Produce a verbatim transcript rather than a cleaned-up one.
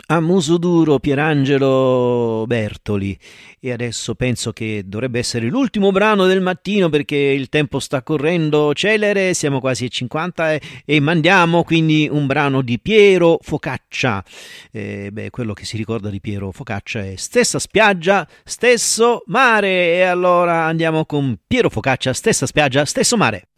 A muso duro Pierangelo Bertoli. E adesso penso che dovrebbe essere l'ultimo brano del mattino perché il tempo sta correndo celere, siamo quasi ai cinquanta e, e mandiamo quindi un brano di Piero Focaccia. Eh, beh, quello che si ricorda di Piero Focaccia è stessa spiaggia, stesso mare. E allora andiamo con Piero Focaccia, stessa spiaggia, stesso mare.